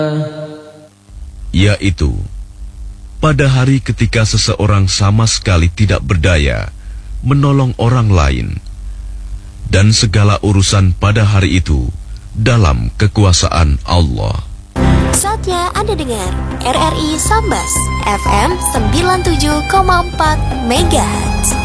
yaitu pada hari ketika seseorang sama sekali tidak berdaya menolong orang lain, dan segala urusan pada hari itu dalam kekuasaan Allah. Saatnya Anda dengar RRI Sambas FM 97,4 MHz.